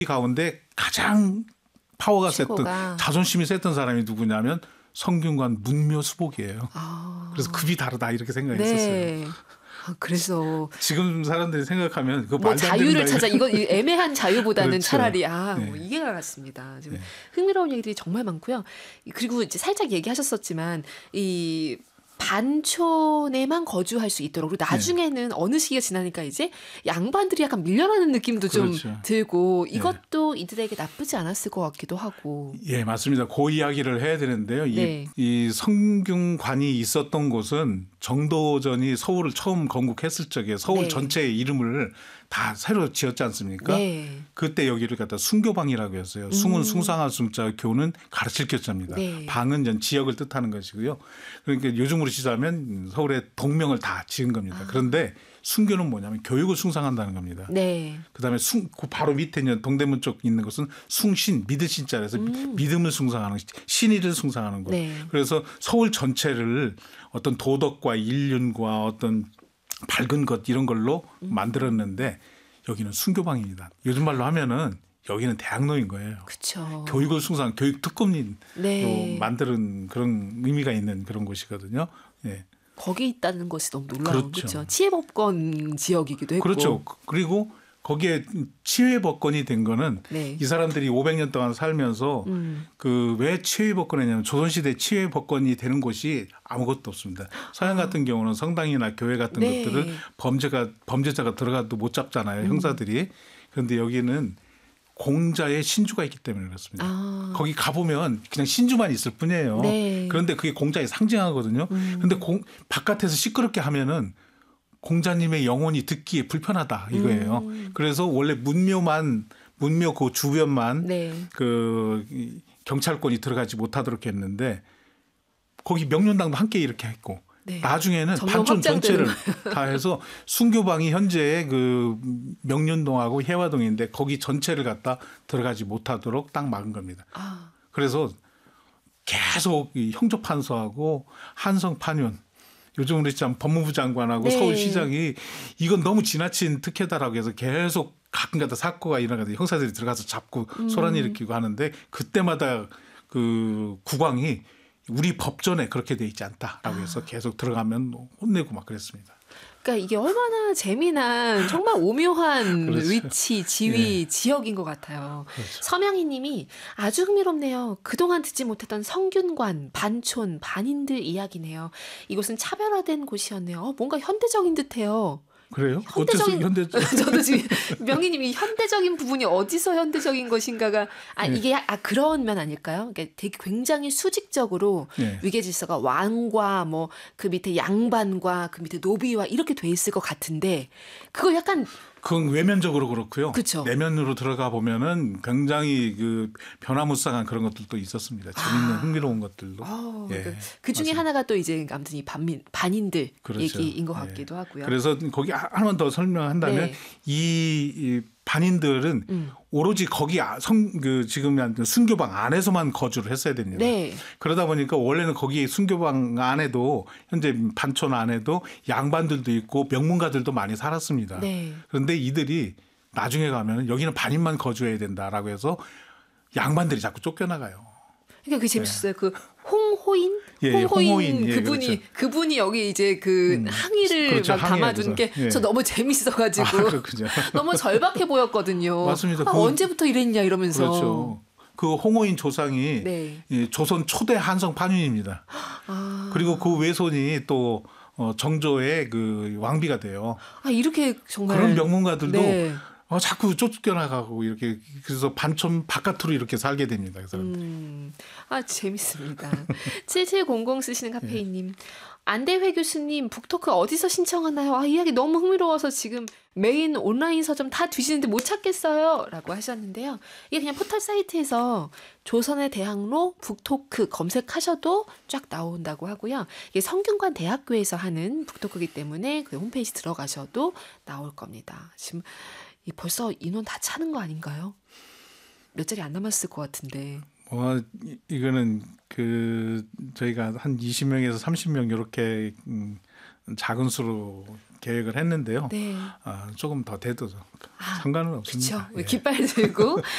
가운데 가장 파워가 셌던 최고가. 자존심이 셌던 사람이 누구냐면 성균관 문묘수복이에요. 그래서 급이 다르다 이렇게 생각했었어요. 네. 그래서 지금 사람들이 생각하면 그거 뭐 말도 안 자유를 된다. 찾아 이거 애매한 자유보다는 그렇죠. 차라리 네. 뭐 이해가 갔습니다. 지금 네. 흥미로운 얘기들이 정말 많고요. 그리고 이제 살짝 얘기하셨었지만 이 반촌에만 거주할 수 있도록 그리고 나중에는 어느 시기가 지나니까 이제 양반들이 약간 밀려나는 느낌도 그렇죠. 좀 들고 이것도 이들에게 나쁘지 않았을 것 같기도 하고. 예, 맞습니다. 그 이야기를 해야 되는데요. 네. 이 성균관이 있었던 곳은 정도전이 서울을 처음 건국했을 적에 서울 네. 전체의 이름을 다 새로 지었지 않습니까? 네. 그때 여기를 갖다 숭교방이라고 했어요. 숭은 숭상할 숭자, 교는 가르칠 교자입니다. 네. 방은 전 지역을 뜻하는 것이고요. 그러니까 요즘으로 치자면 서울의 동명을 다 지은 겁니다. 그런데 숭교는 뭐냐면 교육을 숭상한다는 겁니다. 네. 그다음에 그 바로 밑에 있는 동대문 쪽 있는 것은 숭신, 믿을 신자라서 믿음을 숭상하는 신의를 숭상하는 것. 네. 그래서 서울 전체를 어떤 도덕과 인륜과 어떤 밝은 것 이런 걸로 만들었는데 여기는 순교방입니다. 요즘 말로 하면은 여기는 대학로인 거예요. 그렇죠. 교육을 숭상, 교육 특권으로 네. 만드는 그런 의미가 있는 그런 곳이거든요. 예. 거기 있다는 것이 너무 놀라운 그렇죠. 그렇죠. 치해법권 지역이기도 했고. 그렇죠. 그리고 거기에 치외법권이 된 거는 네. 이 사람들이 500년 동안 살면서 그 왜 치외법권이냐면 조선시대 치외법권이 되는 곳이 아무것도 없습니다. 서양 같은 경우는 성당이나 교회 같은 네. 것들을 범죄자가 들어가도 못 잡잖아요. 형사들이. 그런데 여기는 공자의 신주가 있기 때문에 그렇습니다. 거기 가보면 그냥 신주만 있을 뿐이에요. 네. 그런데 그게 공자의 상징하거든요. 그런데 바깥에서 시끄럽게 하면은 공자님의 영혼이 듣기에 불편하다 이거예요. 그래서 원래 문묘 그 주변만 네. 그 경찰권이 들어가지 못하도록 했는데 거기 명륜당도 함께 이렇게 했고 네. 나중에는 점점 반촌 확장되는 전체를 다 해서 순교방이 현재 그 명륜동하고 해화동인데 거기 전체를 갖다 들어가지 못하도록 딱 막은 겁니다. 그래서 계속 이 형조판서하고 한성판윤 요즘으로 치자면 법무부 장관하고 네. 서울시장이 이건 너무 지나친 특혜다라고 해서 계속 가끔가다 사고가 일어나서 형사들이 들어가서 잡고 소란 일으키고 하는데 그때마다 그 국왕이 우리 법전에 그렇게 돼 있지 않다라고 해서 계속 들어가면 혼내고 막 그랬습니다. 그러니까 이게 얼마나 재미난 정말 오묘한 그렇죠. 위치, 지위, 예. 지역인 것 같아요. 그렇죠. 서명희 님이 아주 흥미롭네요. 그동안 듣지 못했던 성균관, 반촌, 반인들 이야기네요. 이곳은 차별화된 곳이었네요. 뭔가 현대적인 듯해요. 그래요? 현대적인 현대적 저도 지금 명희님이 현대적인 부분이 어디서 현대적인 것인가가 이게 그런 면 아닐까요? 그러니까 되게 굉장히 수직적으로 네. 위계 질서가 왕과 뭐 그 밑에 양반과 그 밑에 노비와 이렇게 돼 있을 것 같은데 그걸 약간 그건 외면적으로 그렇고요. 그쵸. 내면으로 들어가 보면은 굉장히 그 변화무쌍한 그런 것들도 있었습니다. 재밌는 흥미로운 것들도. 예, 그 중에 맞습니다. 하나가 또 이제 아무튼 이 반인들 그렇죠. 얘기인 것 예. 같기도 하고요. 그래서 거기 하나만 더 설명한다면 네. 이 반인들은 오로지 거기 지금 순교방 안에서만 거주를 했어야 됩니다. 네. 그러다 보니까 원래는 거기 순교방 안에도 현재 반촌 안에도 양반들도 있고 명문가들도 많이 살았습니다. 네. 그런데 이들이 나중에 가면 여기는 반인만 거주해야 된다라고 해서 양반들이 자꾸 쫓겨나가요. 그러니까 그게 재밌었어요. 그 홍호인, 예, 홍호인. 예, 그분이 그렇죠. 그분이 여기 이제 그 항의를 그렇죠. 막 담아둔 게 예. 저 너무 재밌어가지고 그렇군요. 너무 절박해 보였거든요. 맞습니다. 언제부터 이랬냐 이러면서. 그렇죠. 그 홍호인 조상이 네. 조선 초대 한성 판윤입니다. 그리고 그 외손이 또 정조의 그 왕비가 돼요. 이렇게 정말 그런 명문가들도 네. 자꾸 쫓겨나가고 이렇게 그래서 반촌 바깥으로 이렇게 살게 됩니다. 그 사람들이. 재밌습니다. 7700 쓰시는 카페인님. 안대회 교수님 북토크 어디서 신청하나요? 이야기 너무 흥미로워서 지금 메인 온라인 서점 다 뒤지는데 못 찾겠어요. 라고 하셨는데요. 이게 그냥 포털 사이트에서 조선의 대학로 북토크 검색하셔도 쫙 나온다고 하고요. 이게 성균관 대학교에서 하는 북토크이기 때문에 그 홈페이지 들어가셔도 나올 겁니다. 지금 벌써 인원 다 차는 거 아닌가요? 몇 자리 안 남았을 것 같은데. 이거는 저희가 한 20명에서 30명 이렇게 작은 수로 계획을 했는데요. 네. 조금 더 돼도 상관은 없습니다. 그렇죠. 깃발 들고